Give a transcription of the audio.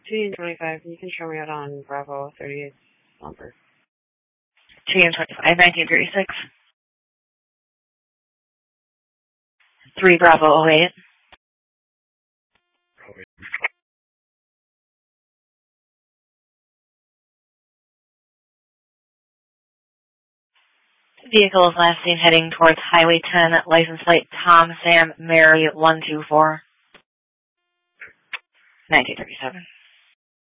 225. You can show me out on Bravo 38 number. 225, 1936. 3 Bravo 08. Vehicle is last seen heading towards Highway 10, license plate Tom Sam Mary 124. 1937.